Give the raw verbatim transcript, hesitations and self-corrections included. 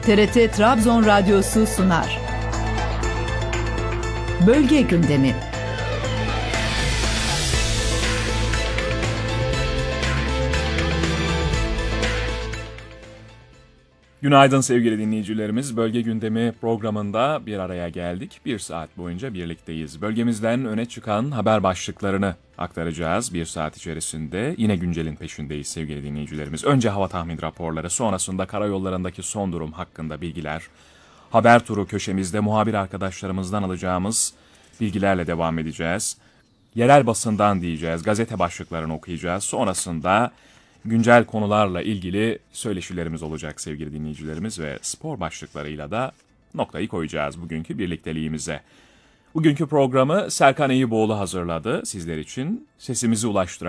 T R T Trabzon Radyosu sunar. Bölge gündemi. Günaydın sevgili dinleyicilerimiz. Bölge gündemi programında bir araya geldik. Bir saat boyunca birlikteyiz. Bölgemizden öne çıkan haber başlıklarını aktaracağız bir saat içerisinde. Yine güncelin peşindeyiz sevgili dinleyicilerimiz. Önce hava tahmin raporları, sonrasında karayollarındaki son durum hakkında bilgiler. Haber turu köşemizde muhabir arkadaşlarımızdan alacağımız bilgilerle devam edeceğiz. Yerel basından diyeceğiz, gazete başlıklarını okuyacağız. Sonrasında güncel konularla ilgili söyleşilerimiz olacak sevgili dinleyicilerimiz ve spor başlıklarıyla da noktayı koyacağız bugünkü birlikteliğimize. Bugünkü programı Serkan Eyüboğlu hazırladı sizler için. Sesimizi ulaştıran